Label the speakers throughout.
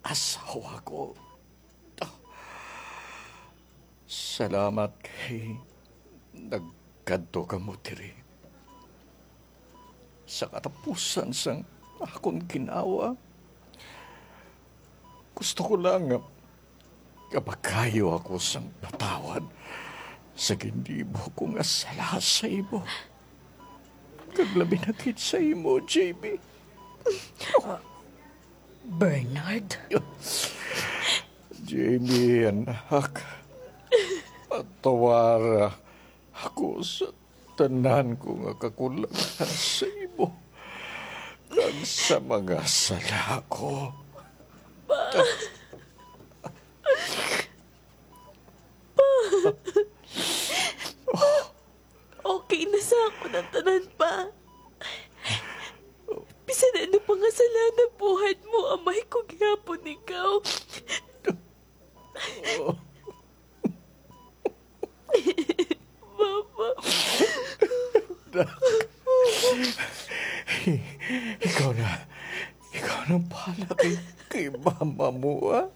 Speaker 1: asawa ko. Salamat kay nagkadto ka mo diri. Sa katapusan sang akong ginawa, gusto ko lang nga kapagkayo ako sang patawad sa gindibo ko nga sala sa imo. Kaglabi na kit sa imo, JB.
Speaker 2: Bernard?
Speaker 1: Jamie, anak, patawara ako sa tanan ko nga kakulangan sa imo kag sa mga sala ko.
Speaker 3: Okay na sa ako ng tanan pa. Bisan ano pa nga sala na buhat mo, amay ko gihapon ikaw. Mama.
Speaker 1: Ikaw na pala kay mama mo, ha?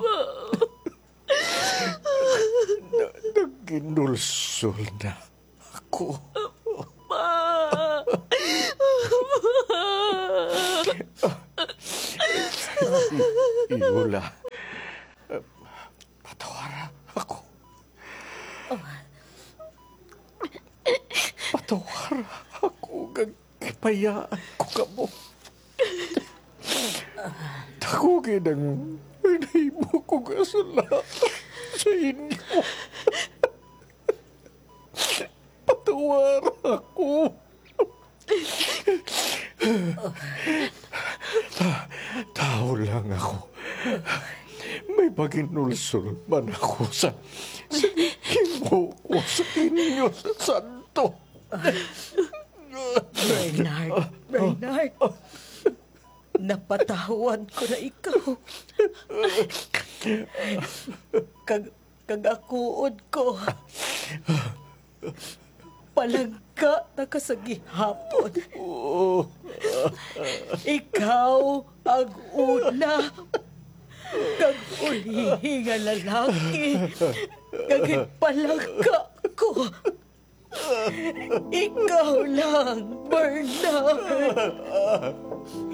Speaker 1: Nagkinulsol na ako. Iula, patawara ako. Patawara ako, gagkipayaan ko ka mo. Takugin ang hinahimo ko kasala sa inyo. Patawara ako. Tao lang ako. May paginulsol man ako sa himo ko sa inyo sa santo.
Speaker 2: Bernard, napatawad ko na ikaw. Kagakuod ko. Palagka na kasagihapon. Ikaw ang una kag ulihi nga lalaki kag palagka ko. Ikaw lang, Bernard.